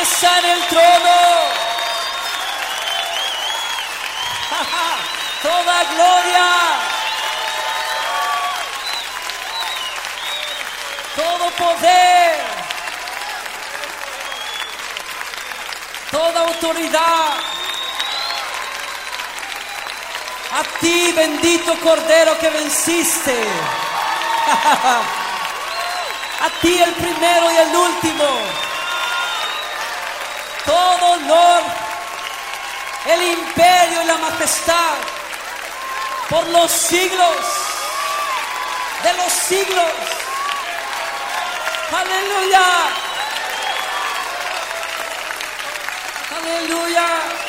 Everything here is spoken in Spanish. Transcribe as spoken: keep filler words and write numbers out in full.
casa en el trono. Toda gloria, todo poder, toda autoridad, a ti, bendito Cordero que venciste, a ti el primero y el último, todo honor, el imperio y la majestad, por los siglos de los siglos. Aleluya. Aleluya.